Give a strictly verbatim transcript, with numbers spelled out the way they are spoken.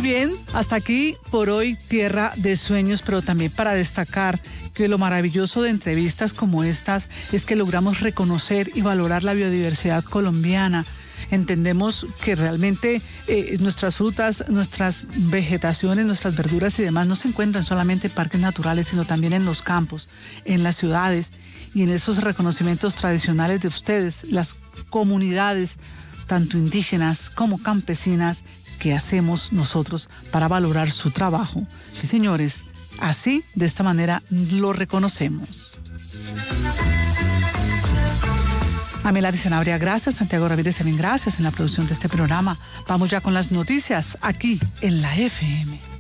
Muy bien, hasta aquí por hoy Tierra de Sueños, pero también para destacar que lo maravilloso de entrevistas como estas es que logramos reconocer y valorar la biodiversidad colombiana. Entendemos que realmente eh, nuestras frutas, nuestras vegetaciones, nuestras verduras y demás no se encuentran solamente en parques naturales, sino también en los campos, en las ciudades y en esos reconocimientos tradicionales de ustedes, las comunidades, tanto indígenas como campesinas, que hacemos nosotros para valorar su trabajo. Sí, señores, así, de esta manera, lo reconocemos. Amelari Sanabria, gracias. Santiago Ramírez también gracias en la producción de este programa. Vamos ya con las noticias aquí en la F M.